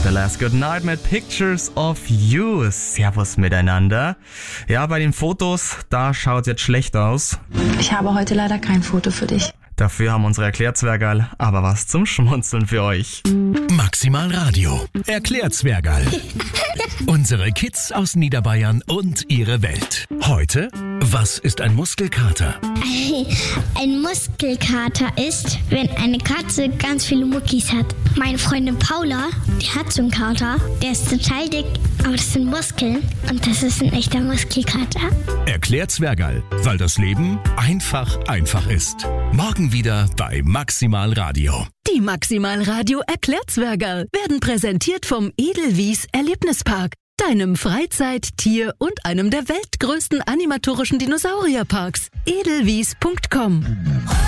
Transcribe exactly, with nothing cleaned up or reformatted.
The Last Good Night mit Pictures of You. Servus miteinander. Ja, bei den Fotos, da schaut es jetzt schlecht aus. Ich habe heute leider kein Foto für dich. Dafür haben unsere Erklärzwergerl aber was zum Schmunzeln für euch. Maximal Radio. Erklärzwergerl. Unsere Kids aus Niederbayern und ihre Welt. Heute, was ist ein Muskelkater? Ein Muskelkater ist, wenn eine Katze ganz viele Muckis hat. Meine Freundin Paula, die hat so einen Kater. Der ist total dick, aber das sind Muskeln. Und das ist ein echter Muskelkater. Erklärzwergerl, weil das Leben einfach einfach ist. Morgen wieder bei Maximal Radio. Die Maximal Radio Erklärzwergerl werden präsentiert vom Edelwies Erlebnispark, deinem Freizeit-, Tier- und einem der weltgrößten animatorischen Dinosaurierparks. edelwies punkt com